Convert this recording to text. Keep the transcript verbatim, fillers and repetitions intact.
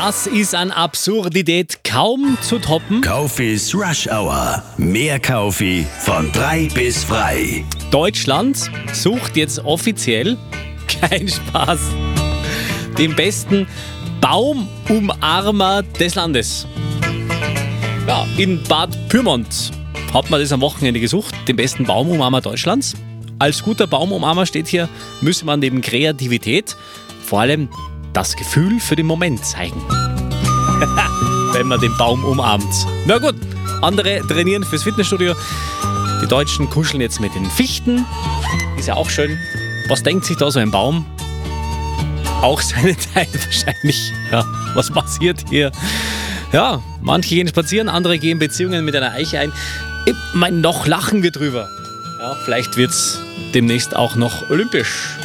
Das ist an Absurdität kaum zu toppen. Kaufis Rush Hour. Mehr Kaufi von drei bis frei. Deutschland sucht jetzt offiziell, kein Spaß, den besten Baumumarmer des Landes. Ja, in Bad Pyrmont hat man das am Wochenende gesucht, den besten Baumumarmer Deutschlands. Als guter Baumumarmer steht hier, müsse man neben Kreativität vor allem das Gefühl für den Moment zeigen. Wenn man den Baum umarmt. Na gut, andere trainieren fürs Fitnessstudio. Die Deutschen kuscheln jetzt mit den Fichten. Ist ja auch schön. Was denkt sich da so ein Baum? Auch seine Teile wahrscheinlich. Ja, was passiert hier? Ja, manche gehen spazieren, andere gehen Beziehungen mit einer Eiche ein. Ich mein, noch lachen wir drüber. Ja, vielleicht wird's demnächst auch noch olympisch.